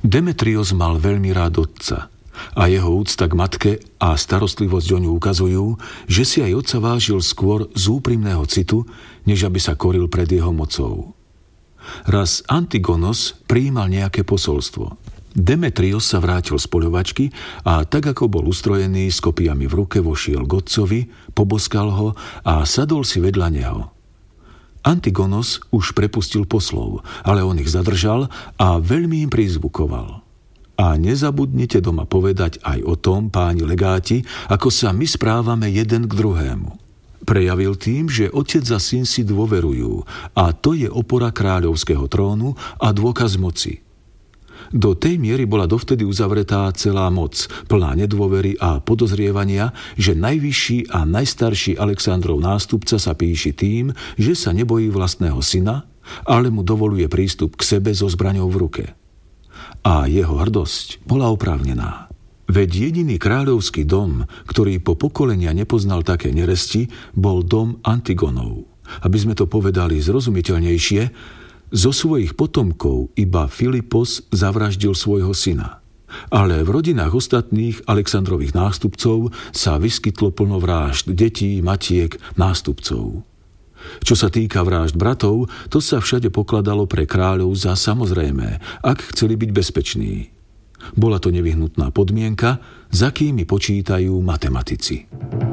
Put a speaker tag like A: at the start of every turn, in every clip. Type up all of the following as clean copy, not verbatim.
A: Demetrios mal veľmi rád otca a jeho úcta k matke a starostlivosť o ňu ukazujú, že si aj otca vážil skôr z úprimného citu, než aby sa koril pred jeho mocou. Raz Antigonos prijímal nejaké posolstvo. Demetrios sa vrátil z poľovačky a tak ako bol ustrojený s kopiami v ruke vošiel k otcovi, poboskal ho a sadol si vedľa neho. Antigonos už prepustil poslov, ale on ich zadržal a veľmi im prizvukoval. A nezabudnite doma povedať aj o tom, páni legáti, ako sa my správame jeden k druhému. Prejavil tým, že otec a syn si dôverujú a to je opora kráľovského trónu a dôkaz moci. Do tej miery bola dovtedy uzavretá celá moc, plná nedôvery a podozrievania, že najvyšší a najstarší Alexandrov nástupca sa píši tým, že sa nebojí vlastného syna, ale mu dovoluje prístup k sebe so zbraňou v ruke. A jeho hrdosť bola oprávnená. Veď jediný kráľovský dom, ktorý po pokolenia nepoznal také neresti, bol dom Antigonov. Aby sme to povedali zrozumiteľnejšie, zo svojich potomkov iba Filipos zavraždil svojho syna. Ale v rodinách ostatných Alexandrových nástupcov sa vyskytlo plno vrážd detí, matiek, nástupcov. Čo sa týka vrážd bratov, to sa všade pokladalo pre kráľov za samozrejmé, ak chceli byť bezpeční. Bola to nevyhnutná podmienka, za kými počítajú matematici.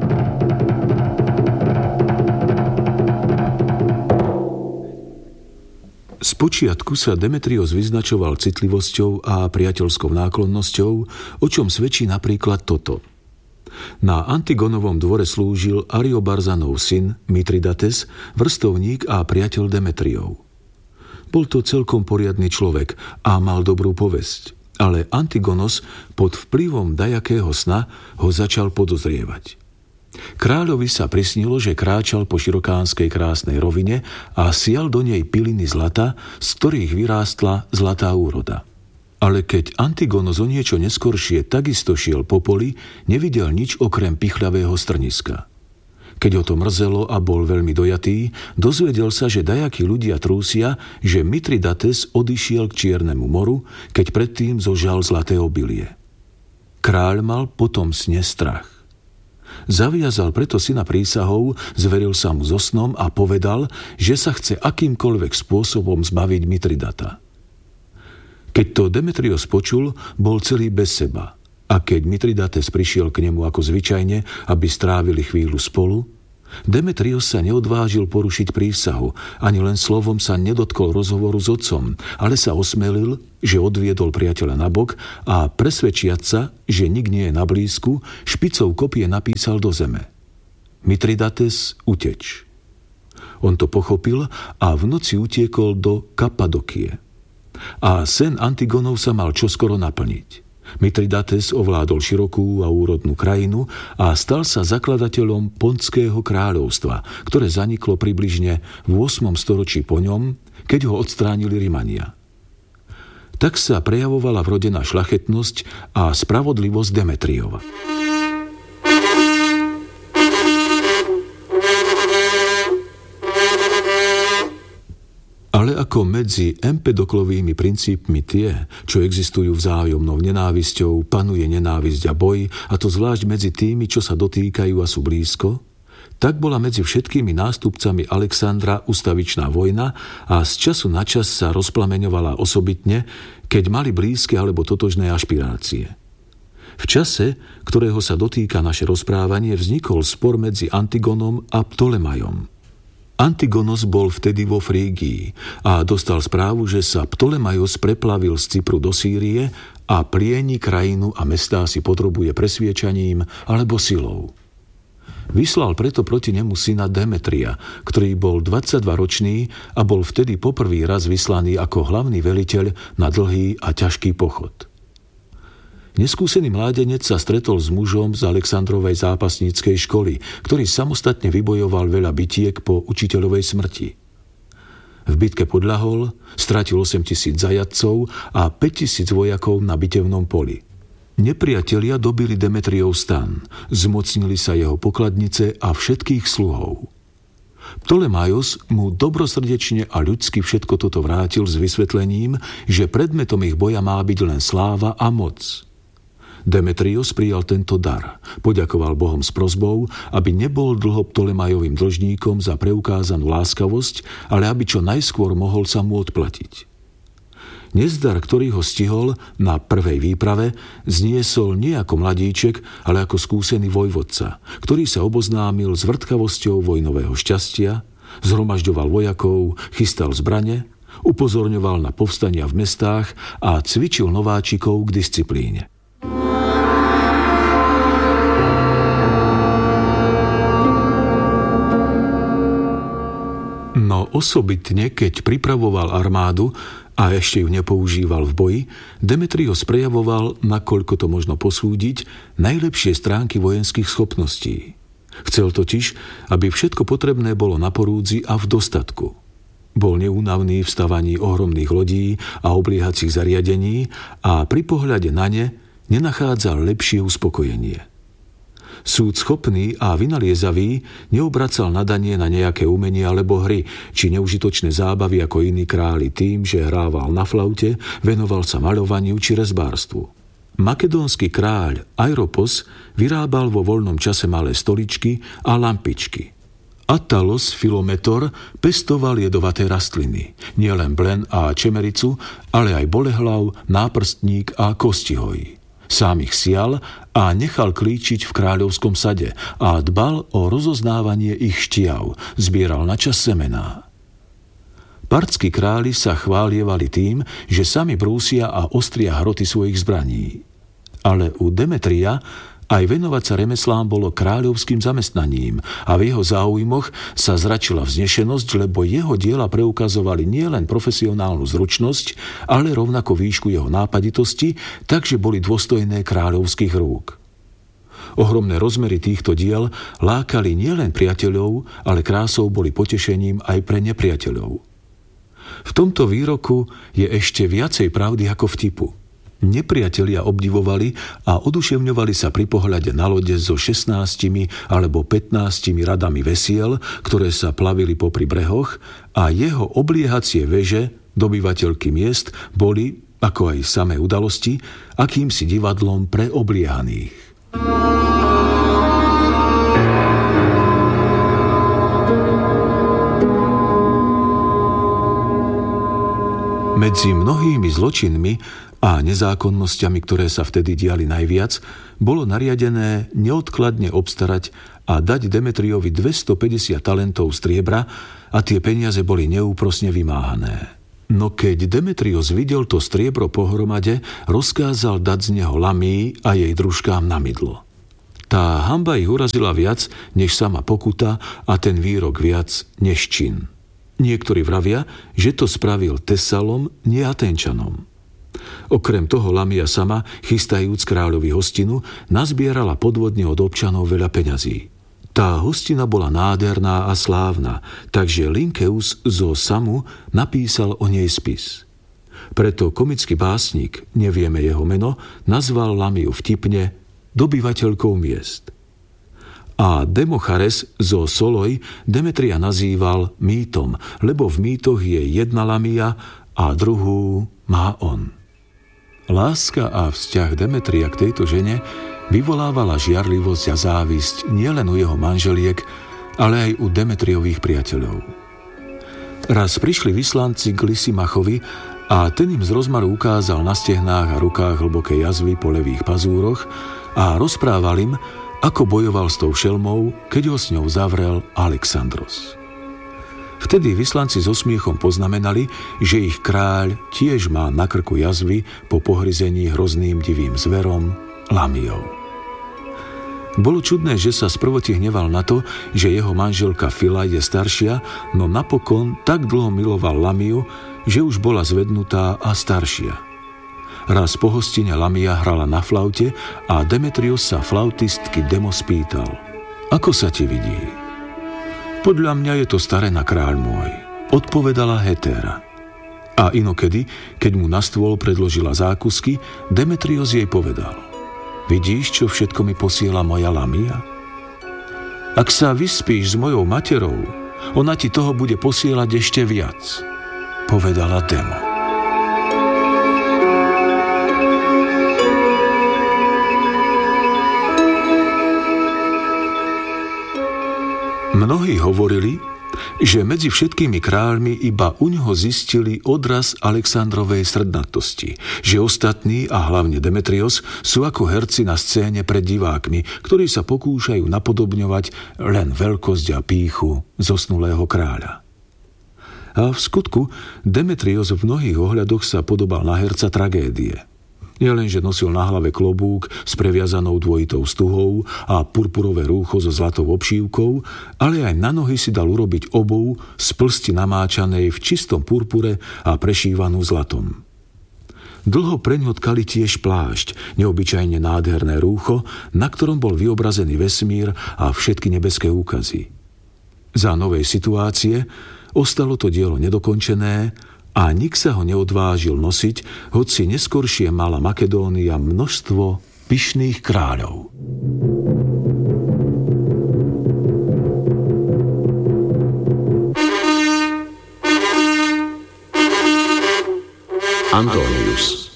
A: Spočiatku sa Demetrios vyznačoval citlivosťou a priateľskou náklonnosťou, o čom svedčí napríklad toto. Na Antigonovom dvore slúžil Ariobarzanov syn Mitridates, vrstovník a priateľ Demetriov. Bol to celkom poriadny človek a mal dobrú povesť, ale Antigonos pod vplyvom dajakého sna ho začal podozrievať. Kráľovi sa prisnilo, že kráčal po širokánskej krásnej rovine a sial do nej piliny zlata, z ktorých vyrástla zlatá úroda. Ale keď Antigonos o niečo neskoršie takisto šiel po poli, nevidel nič okrem pichľavého strniska. Keď ho to mrzelo a bol veľmi dojatý, dozvedel sa, že dajakí ľudia trúsia, že Mitridates odišiel k Čiernemu moru, keď predtým zožal zlaté obilie. Kráľ mal potom sne strach. Zaviazal preto syna prísahou, zveril sa mu so snom a povedal, že sa chce akýmkoľvek spôsobom zbaviť Mitridata. Keď to Demetrios počul, bol celý bez seba. A keď Mitridates prišiel k nemu ako zvyčajne, aby strávili chvíľu spolu, Demetrios sa neodvážil porušiť prísahu, ani len slovom sa nedotkol rozhovoru s otcom, ale sa osmelil, že odviedol priateľa nabok a presvedčiať sa, že nik nie je na blízku, špicou kopie napísal do zeme: Mitridates, uteč. On to pochopil a v noci utiekol do Kappadokie. A sen Antigonov sa mal čoskoro naplniť. Mitridates ovládol širokú a úrodnú krajinu a stal sa zakladateľom Pontského kráľovstva, ktoré zaniklo približne v 8. storočí po ňom, keď ho odstránili Rimania. Tak sa prejavovala vrodená šľachetnosť a spravodlivosť Demetriova. Ale ako medzi Empedoklovými princípmi tie, čo existujú vzájomnou nenávisťou, panuje nenávisť a boj, a to zvlášť medzi tými, čo sa dotýkajú a sú blízko, tak bola medzi všetkými nástupcami Alexandra ustavičná vojna a z času na čas sa rozplameňovala osobitne, keď mali blízke alebo totožné ašpirácie. V čase, ktorého sa dotýka naše rozprávanie, vznikol spor medzi Antigonom a Ptolemajom. Antigonos bol vtedy vo Frígii a dostal správu, že sa Ptolemajos preplavil z Cypru do Sýrie a plieni krajinu a mestá si podrobuje presviečaním alebo silou. Vyslal preto proti nemu syna Demetria, ktorý bol 22-ročný a bol vtedy poprvý raz vyslaný ako hlavný veliteľ na dlhý a ťažký pochod. Neskúsený mládenec sa stretol s mužom z Alexandrovej zápasníckej školy, ktorý samostatne vybojoval veľa bitiek po učiteľovej smrti. V bitke podľahol, stratil 8 000 zajatcov a 5 000 vojakov na bitevnom poli. Nepriatelia dobili Demetriov stan, zmocnili sa jeho pokladnice a všetkých sluhov. Ptolemaios mu dobrosrdečne a ľudsky všetko toto vrátil s vysvetlením, že predmetom ich boja má byť len sláva a moc. Demetrios prijal tento dar, poďakoval Bohom s prosbou, aby nebol dlho Ptolemajovým dlžníkom za preukázanú láskavosť, ale aby čo najskôr mohol sa mu odplatiť. Nezdar, ktorý ho stihol na prvej výprave, zniesol nie ako mladíček, ale ako skúsený vojvodca, ktorý sa oboznámil s vrtkavosťou vojnového šťastia, zhromažďoval vojakov, chystal zbrane, upozorňoval na povstania v mestách a cvičil nováčikov k disciplíne. No osobitne, keď pripravoval armádu a ešte ju nepoužíval v boji, Demetrios prejavoval, nakoľko to možno posúdiť, najlepšie stránky vojenských schopností. Chcel totiž, aby všetko potrebné bolo na porúdzi a v dostatku. Bol neúnavný v stavaní ohromných lodí a obliehacích zariadení a pri pohľade na ne nenachádzal lepšie uspokojenie. Súd schopný a vynaliezavý neobracal nadanie na nejaké umenie alebo hry, či neužitočné zábavy ako iní králi tým, že hrával na flaute, venoval sa maľovaniu či rezbárstvu. Makedónsky kráľ Airopos vyrábal vo voľnom čase malé stoličky a lampičky. Attalos Filometor pestoval jedovaté rastliny, nielen blen a čemericu, ale aj bolehlav, náprstník a kostihoj. Sám ich sial a nechal klíčiť v kráľovskom sade a dbal o rozoznávanie ich štiav, zbieral na čas semená. Partskí králi sa chválievali tým, že sami brúsia a ostria hroty svojich zbraní. Ale u Demetria aj venovať sa remeslám bolo kráľovským zamestnaním a v jeho záujmoch sa zračila vznešenosť, lebo jeho diela preukazovali nielen profesionálnu zručnosť, ale rovnako výšku jeho nápaditosti, takže boli dôstojné kráľovských rúk. Ohromné rozmery týchto diel lákali nielen priateľov, ale krásou boli potešením aj pre nepriateľov. V tomto výroku je ešte viacej pravdy ako vtipu. Nepriatelia obdivovali a oduševňovali sa pri pohľade na lode so 16 alebo 15 radami vesiel, ktoré sa plavili popri brehoch, a jeho obliehacie veže, dobyvateľky miest, boli, ako aj samé udalosti, akýmsi divadlom pre obliehaných. Medzi mnohými zločinmi a nezákonnosťami, ktoré sa vtedy diali najviac, bolo nariadené neodkladne obstarať a dať Demetriovi 250 talentov striebra a tie peniaze boli neúprosne vymáhané. No keď Demetrios videl to striebro pohromade, rozkázal dať z neho Lamii a jej družkám na mydlo. Tá hanba ich urazila viac než sama pokuta a ten výrok viac než čin. Niektorí vravia, že to spravil Tesalom, nie Atenčanom. Okrem toho Lamia sama, chystajúc kráľovi hostinu, nazbierala podvodne od občanov veľa peňazí. Tá hostina bola nádherná a slávna, takže Linkeus zo Samu napísal o nej spis. Preto komický básnik, nevieme jeho meno, nazval Lamiu vtipne dobyvateľkou miest. A Demochares zo Soloj Demetria nazýval mýtom, lebo v mýtoch je jedna Lamia a druhú má on. Láska a vzťah Demetria k tejto žene vyvolávala žiarlivosť a závisť nielen u jeho manželiek, ale aj u Demetriových priateľov. Raz prišli vyslanci k Lysimachovi a ten im z rozmaru ukázal na stehnách a rukách hlboké jazvy po levých pazúroch a rozprával im, ako bojoval s tou šelmou, keď ho s ňou zavrel Alexandros. Vtedy vyslanci so smiechom poznamenali, že ich kráľ tiež má na krku jazvy po pohryzení hrozným divým zverom Lamiou. Bolo čudné, že sa sprvoti hneval na to, že jeho manželka Fila je staršia, no napokon tak dlho miloval Lamiu, že už bola zvednutá a staršia. Raz po hostine Lamia hrala na flaute a Demetrios sa flautistky Demos pýtal: Ako sa ti vidí? Podľa mňa je to staré na kráľ môj, odpovedala Hetéra. A inokedy, keď mu na stôl predložila zákusky, Demetrios jej povedal: Vidíš, čo všetko mi posiela moja Lamia? Ak sa vyspíš s mojou materou Ona ti toho bude posielať ešte viac, povedala Demo. Mnohí hovorili, že medzi všetkými kráľmi iba uňho zistili odraz Alexandrovej srdnatosti, že ostatní a hlavne Demetrios sú ako herci na scéne pred divákmi, ktorí sa pokúšajú napodobňovať len veľkosť a pýchu zosnulého kráľa. A v skutku Demetrios v mnohých ohľadoch sa podobal na herca tragédie. Nielenže nosil na hlave klobúk s previazanou dvojitou stuhou a purpurové rúcho so zlatou obšívkou, ale aj na nohy si dal urobiť obuv z plsti namáčanej v čistom purpure a prešívanú zlatom. Dlho preňho tkali tiež plášť, neobyčajne nádherné rúcho, na ktorom bol vyobrazený vesmír a všetky nebeské úkazy. Za novej situácie ostalo to dielo nedokončené a nik sa ho neodvážil nosiť, hoci neskoršie mala Makedónia množstvo pyšných kráľov.
B: Antonius.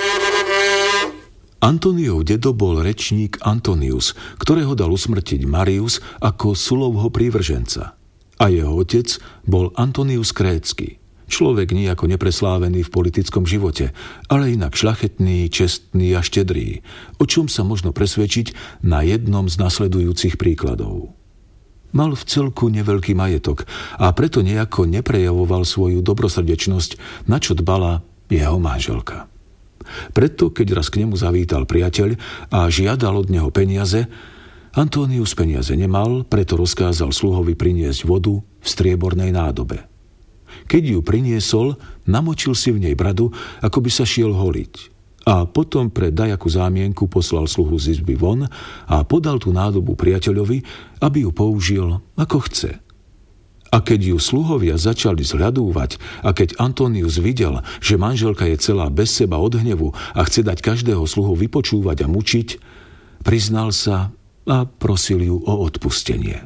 A: Antoniov dedo bol rečník Antonius, ktorého dal usmrtiť Marius ako Sulovho prívrženca. A jeho otec bol Antonius Krétsky. Človek nijako nepreslávený v politickom živote, ale inak šľachetný, čestný a štedrý, o čom sa možno presvedčiť na jednom z nasledujúcich príkladov. Mal v celku neveľký majetok a preto nejako neprejavoval svoju dobrosrdečnosť, na čo dbala jeho manželka. Preto, keď raz k nemu zavítal priateľ a žiadal od neho peniaze, Antonius peniaze nemal, preto rozkázal sluhovi priniesť vodu v striebornej nádobe. Keď ju priniesol, namočil si v nej bradu, ako by sa šiel holiť. A potom pre dajakú zámienku poslal sluhu z izby von a podal tú nádobu priateľovi, aby ju použil ako chce. A keď ju sluhovia začali zhľadúvať a keď Antonius videl, že manželka je celá bez seba od hnevu a chce dať každého sluhu vypočúvať a mučiť, priznal sa a prosil ju o odpustenie.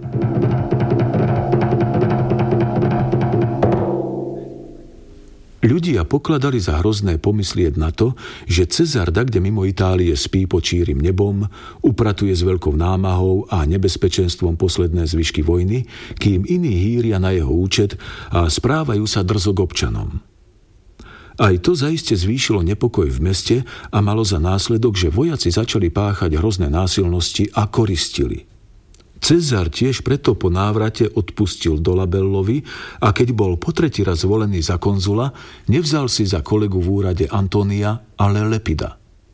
A: Ľudia pokladali za hrozné pomyslieť na to, že Cezar dakde mimo Itálie spí pod čírim nebom, upratuje s veľkou námahou a nebezpečenstvom posledné zvyšky vojny, kým iní hýria na jeho účet a správajú sa drzo k občanom. Aj to zaiste zvýšilo nepokoj v meste a malo za následok, že vojaci začali páchať hrozné násilnosti a koristili. Cezar tiež preto po návrate odpustil Dolabellovi a keď bol po tretí raz zvolený za konzula, nevzal si za kolegu v úrade Antonia, ale Lepida.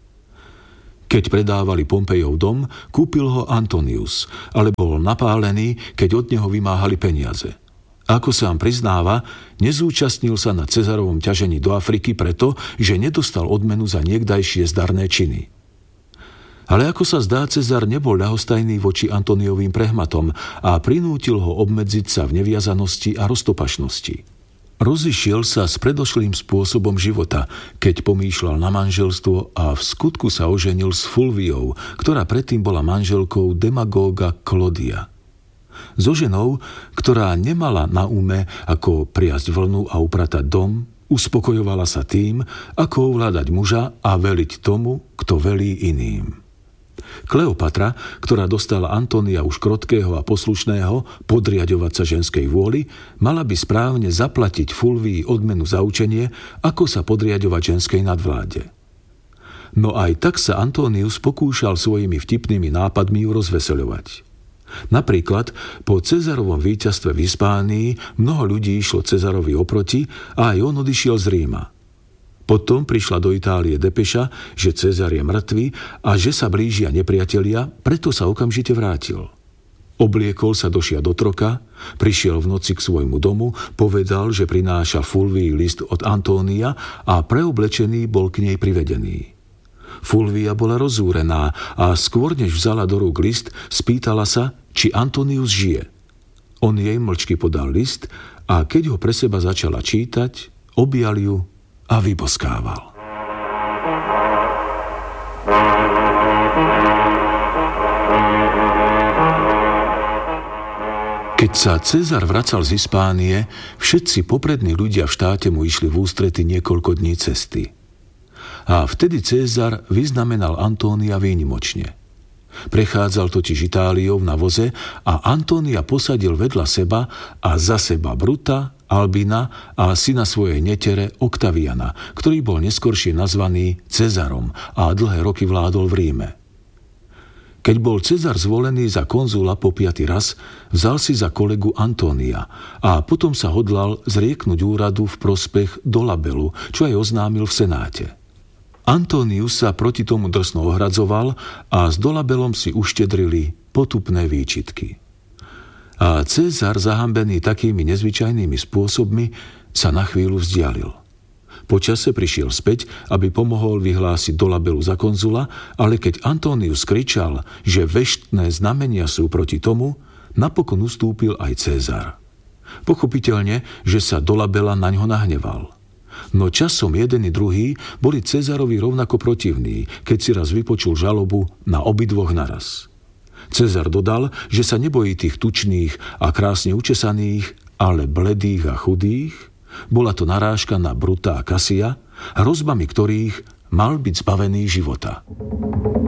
A: Keď predávali Pompejov dom, kúpil ho Antonius, ale bol napálený, keď od neho vymáhali peniaze. Ako sám priznáva, nezúčastnil sa na Cezarovom ťažení do Afriky preto, že nedostal odmenu za niekdajšie zdarné činy. Ale ako sa zdá, Cezar nebol ľahostajný voči Antoniovým prehmatom a prinútil ho obmedziť sa v neviazanosti a roztopašnosti. Rozišiel sa s predošlým spôsobom života, keď pomýšľal na manželstvo a v skutku sa oženil s Fulviou, ktorá predtým bola manželkou demagóga Klodia. So ženou, ktorá nemala na úme ako priasť vlnu a upratať dom, uspokojovala sa tým, ako ovládať muža a veliť tomu, kto velí iným. Kleopatra, ktorá dostala Antonia už krotkého a poslušného podriadovať sa ženskej vôli, mala by správne zaplatiť Fulvii odmenu za učenie, ako sa podriadovať ženskej nadvláde. No aj tak sa Antonius pokúšal svojimi vtipnými nápadmi ju rozveseľovať. Napríklad po Cezarovom víťazstve v Hispánii mnoho ľudí išlo Cezarovi oproti a aj on odišiel z Ríma. Potom prišla do Itálie depeša, že Cezar je mŕtvý a že sa blížia nepriatelia, preto sa okamžite vrátil. Obliekol sa do šiat otroka, prišiel v noci k svojmu domu, povedal, že prináša Fulvii list od Antónia a preoblečený bol k nej privedený. Fulvia bola rozúrená a skôr než vzala do rúk list, spýtala sa, či Antonius žije. On jej mlčky podal list a keď ho pre seba začala čítať, objal ju a vyboskával. Keď sa Cezar vracal z Hispánie, všetci poprední ľudia v štáte mu išli v ústrety niekoľko dní cesty. A vtedy Cezar vyznamenal Antónia výnimočne. Prechádzal totiž Itáliou na voze a Antónia posadil vedľa seba a za seba Bruta, Albina a syna svojej netere Oktaviana, ktorý bol neskoršie nazvaný Cezarom a dlhé roky vládol v Ríme. Keď bol Cezar zvolený za konzula po 5. raz, vzal si za kolegu Antónia a potom sa hodlal zrieknúť úradu v prospech Dolabelu, čo aj oznámil v senáte. Antónius sa proti tomu drsno ohradzoval a s Dolabelom si uštedrili potupné výčitky. A Cezar, zahambený takými nezvyčajnými spôsobmi, sa na chvíľu vzdialil. Po čase prišiel späť, aby pomohol vyhlásiť Dolabelu za konzula, ale keď Antónius kričal, že veštné znamenia sú proti tomu, napokon ustúpil aj Cezar. Pochopiteľne, že sa Dolabela naňho nahneval. No časom jeden i druhý boli Cezarovi rovnako protivní, keď si raz vypočul žalobu na obidvoch naraz. Cezar dodal, že sa nebojí tých tučných a krásne učesaných, ale bledých a chudých. Bola to narážka na Bruta a Kasia, hrozbami ktorých mal byť zbavený života.